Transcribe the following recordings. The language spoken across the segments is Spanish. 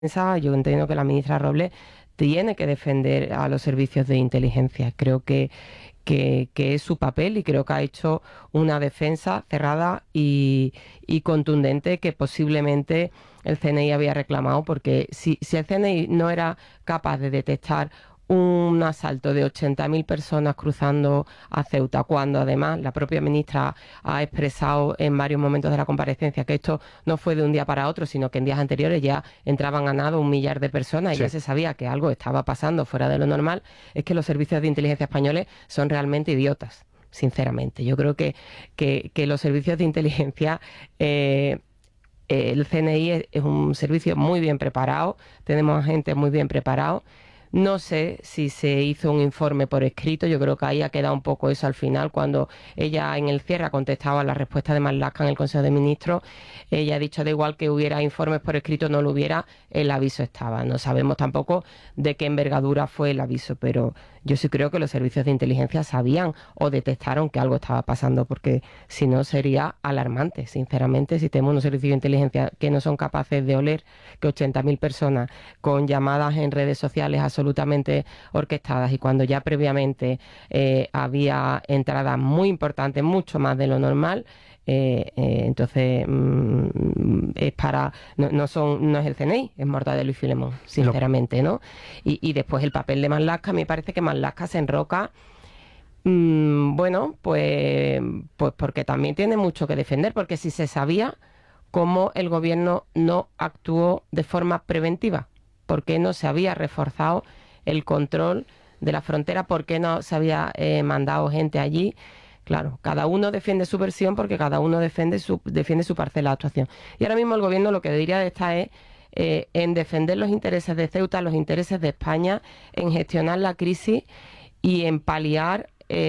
Yo entiendo que la ministra Robles tiene que defender a los servicios de inteligencia. Creo que es su papel y creo que ha hecho una defensa cerrada y contundente que posiblemente el CNI había reclamado, porque si el CNI no era capaz de detectar un asalto de 80.000 personas cruzando a Ceuta, cuando además la propia ministra ha expresado en varios momentos de la comparecencia que esto no fue de un día para otro, sino que en días anteriores ya entraban a nado 1 millar de personas y Sí. ya se sabía que algo estaba pasando fuera de lo normal. Es que los servicios de inteligencia españoles son realmente idiotas, sinceramente. Yo creo que los servicios de inteligencia... el CNI es un servicio muy bien preparado, tenemos agentes muy bien preparados. No sé si se hizo un informe por escrito, yo creo que ahí ha quedado un poco eso al final, cuando ella en el cierre ha contestado a la respuesta de Marlaska en el Consejo de Ministros. Ella ha dicho, da igual que hubiera informes por escrito, no lo hubiera, el aviso estaba. No sabemos tampoco de qué envergadura fue el aviso, pero yo sí creo que los servicios de inteligencia sabían o detectaron que algo estaba pasando, porque si no sería alarmante, sinceramente, si tenemos unos servicios de inteligencia que no son capaces de oler que 80.000 personas con llamadas en redes sociales absolutamente orquestadas, y cuando ya previamente había entradas muy importantes, mucho más de lo normal. Entonces es para no es el CNI, es Mortadelo y Filemón, sinceramente, ¿no? Y después el papel de Marlaska, me parece que Marlaska se enroca. Bueno, pues porque también tiene mucho que defender, porque si se sabía cómo el gobierno no actuó de forma preventiva, por qué no se había reforzado el control de la frontera, por qué no se había mandado gente allí. Claro, cada uno defiende su versión porque cada uno defiende su parcela de actuación. Y ahora mismo el gobierno lo que debería estar es en defender los intereses de Ceuta, los intereses de España, en gestionar la crisis y en paliar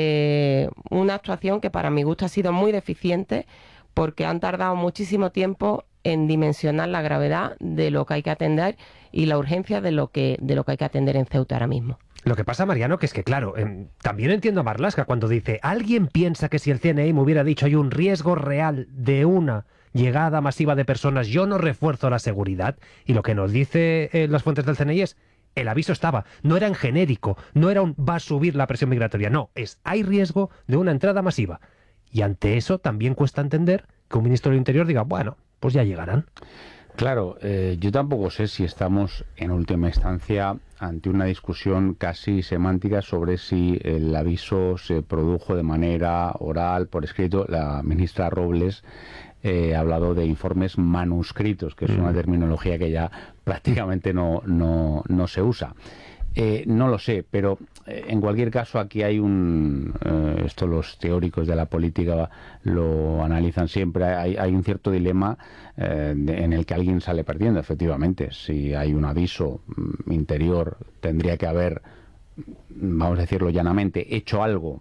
una actuación que para mi gusto ha sido muy deficiente, porque han tardado muchísimo tiempo en dimensionar la gravedad de lo que hay que atender y la urgencia de lo que hay que atender en Ceuta ahora mismo. Lo que pasa, Mariano, que es que, claro, también entiendo a Marlaska cuando dice, ¿alguien piensa que si el CNI me hubiera dicho hay un riesgo real de una llegada masiva de personas, yo no refuerzo la seguridad? Y lo que nos dice las fuentes del CNI es, el aviso estaba, no era en genérico, no era un va a subir la presión migratoria, no, es hay riesgo de una entrada masiva. Y ante eso también cuesta entender que un ministro del Interior diga, bueno, pues ya llegarán. Claro, yo tampoco sé si estamos en última instancia ante una discusión casi semántica sobre si el aviso se produjo de manera oral, por escrito. La ministra Robles ha hablado de informes manuscritos, que es una terminología que ya prácticamente no se usa. No lo sé, pero en cualquier caso aquí hay esto los teóricos de la política lo analizan siempre, hay un cierto dilema en el que alguien sale perdiendo, efectivamente. Si hay un aviso interior, tendría que haber, vamos a decirlo llanamente, hecho algo,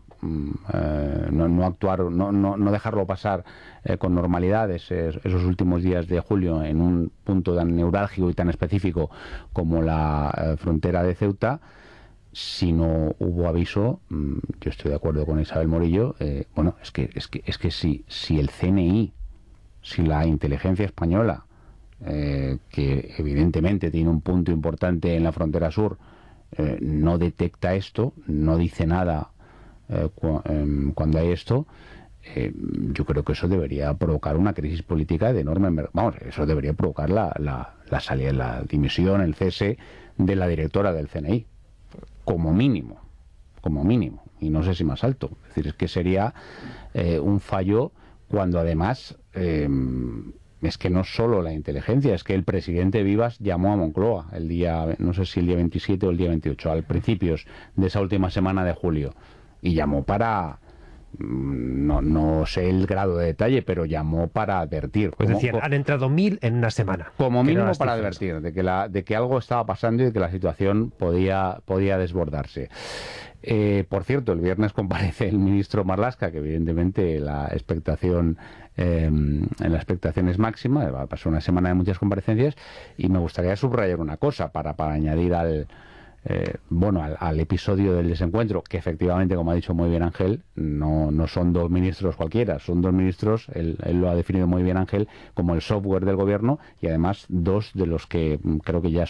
no actuar, no dejarlo pasar con normalidad esos últimos días de julio en un punto tan neurálgico y tan específico como la frontera de Ceuta. Si no hubo aviso, yo estoy de acuerdo con Isabel Morillo. Bueno, es que si el CNI, si la inteligencia española, que evidentemente tiene un punto importante en la frontera sur, no detecta esto, no dice nada cuando hay esto, yo creo que eso debería provocar una crisis política de enorme... Vamos, eso debería provocar la salida, la dimisión, el cese de la directora del CNI, como mínimo, y no sé si más alto. Es decir, es que sería un fallo cuando además... es que no solo la inteligencia, es que el presidente Vivas llamó a Moncloa el día, no sé si el día 27 o el día 28, al principios de esa última semana de julio, y llamó para, no sé el grado de detalle, pero llamó para advertir. Es decir, han entrado 1.000 en una semana. Como mínimo para advertir de que algo estaba pasando y de que la situación podía desbordarse. Por cierto, el viernes comparece el ministro Marlaska, que evidentemente la expectación es máxima. Va a pasar una semana de muchas comparecencias y me gustaría subrayar una cosa para añadir bueno, al episodio del desencuentro, que efectivamente, como ha dicho muy bien Ángel, no son dos ministros cualquiera, son dos ministros, él lo ha definido muy bien Ángel, como el software del gobierno, y además dos de los que creo que ya